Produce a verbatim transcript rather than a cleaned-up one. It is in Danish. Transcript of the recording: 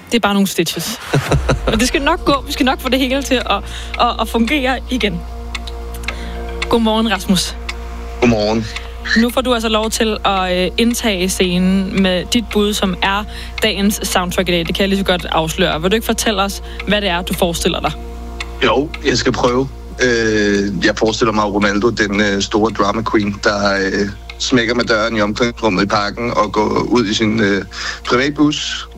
Det er bare nogle stitches. Men det skal nok gå. Vi skal nok få det hele til at, at, at fungere igen. Godmorgen, Rasmus. Godmorgen. Nu får du altså lov til at indtage scenen med dit bud, som er dagens soundtrack i dag. Det kan jeg lige så godt afsløre. Vil du ikke fortælle os, hvad det er, du forestiller dig? Jo, jeg skal prøve. Jeg forestiller mig Ronaldo, den store drama queen, der smækker med døren i omklædningsrummet i parken og går ud i sin privatbus